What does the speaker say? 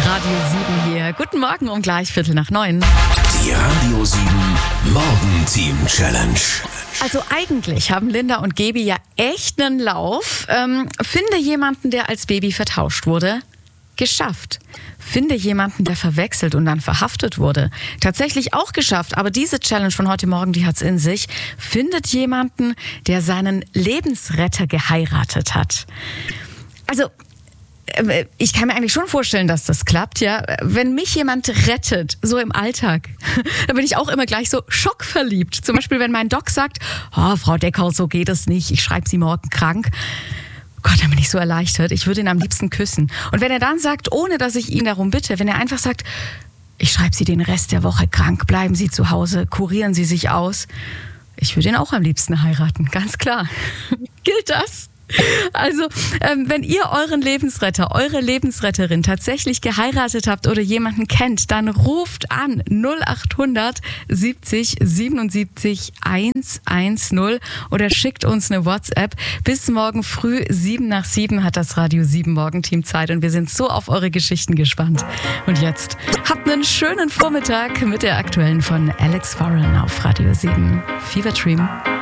Radio 7 hier. Guten Morgen um gleich 8:45. Die Radio 7 Morgenteam Challenge. Also eigentlich haben Linda und Gaby ja echt einen Lauf. Finde jemanden, der als Baby vertauscht wurde. Geschafft. Finde jemanden, der verwechselt und dann verhaftet wurde. Tatsächlich auch geschafft, aber diese Challenge von heute Morgen, die hat's in sich. Findet jemanden, der seinen Lebensretter geheiratet hat. Also, ich kann mir eigentlich schon vorstellen, dass das klappt, ja. Wenn mich jemand rettet, so im Alltag, dann bin ich auch immer gleich so schockverliebt. Zum Beispiel, wenn mein Doc sagt, oh, Frau Decker, so geht es nicht, ich schreibe Sie morgen krank. Gott, dann bin ich so erleichtert. Ich würde ihn am liebsten küssen. Und wenn er dann sagt, ohne dass ich ihn darum bitte, wenn er einfach sagt, ich schreibe Sie den Rest der Woche krank, bleiben Sie zu Hause, kurieren Sie sich aus. Ich würde ihn auch am liebsten heiraten, ganz klar. Gilt das? Also, wenn ihr euren Lebensretter, eure Lebensretterin tatsächlich geheiratet habt oder jemanden kennt, dann ruft an 0800 70 77 110 oder schickt uns eine WhatsApp. Bis morgen früh 6:07 hat das Radio 7 Morgenteam Zeit und wir sind so auf eure Geschichten gespannt. Und jetzt habt einen schönen Vormittag mit der aktuellen von Alex Warren auf Radio 7. Fever Dream.